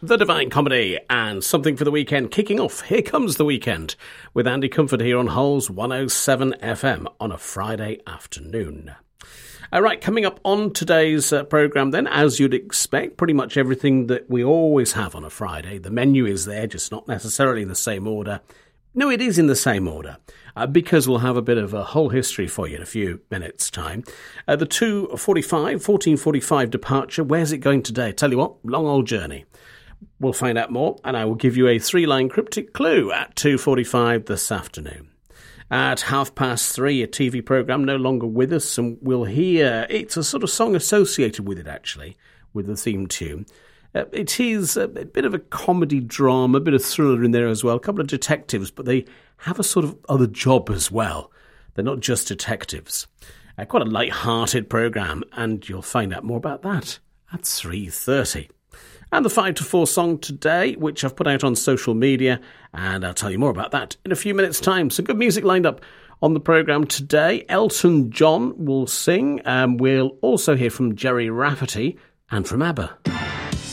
The Divine Comedy, and something for the weekend kicking off. Here comes the weekend with Andy Comfort here on Hull's 107 FM on a Friday afternoon. All right, coming up on today's programme then, as you'd expect, pretty much everything that we always have on a Friday. The menu is there, just not necessarily in the same order. No, it is in the same order, because we'll have a bit of a Hull history for you in a few minutes' time. The 14:45 departure, where's it going today? Tell you what, long old journey. We'll find out more, and I will give you a 3-line cryptic clue at 2:45 this afternoon. At 3:30, a TV programme no longer with us, and we'll hear, it's a sort of song associated with it, actually, with the theme tune. It is a bit of a comedy drama, a bit of thriller in there as well, a couple of detectives, but they have a sort of other job as well. They're not just detectives. Quite a light-hearted programme, and you'll find out more about that at 3:30. And the 5 to 4 song today, which I've put out on social media, and I'll tell you more about that in a few minutes' time. Some good music lined up on the programme today. Elton John will sing. We'll also hear from Gerry Rafferty and from ABBA.